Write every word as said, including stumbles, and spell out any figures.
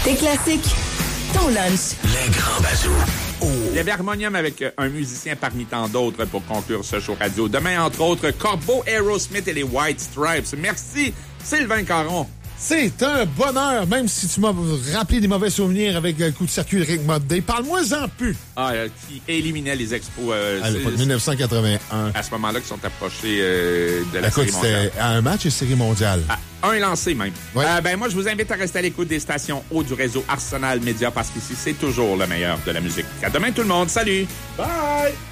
Tes classiques, ton lunch. Les grands bazous. Oh. Il y avait Harmonium avec un musicien parmi tant d'autres pour conclure ce show radio. Demain, entre autres, Corbeau, Aerosmith et les White Stripes. Merci, Sylvain Caron. C'est un bonheur, même si tu m'as rappelé des mauvais souvenirs avec le coup de circuit de Rick Modday. Parle-moi-en plus. Ah, euh, qui éliminait les expos. Euh, à l'époque, dix-neuf cent quatre-vingt-un. À ce moment-là, qui sont approchés euh, de la Écoute, série mondiale. c'était à un match et série mondiale. À un lancé, même. Ouais. Euh, ben, moi, je vous invite à rester à l'écoute des stations haut du réseau Arsenal Média parce qu'ici, c'est toujours le meilleur de la musique. À demain, tout le monde. Salut! Bye!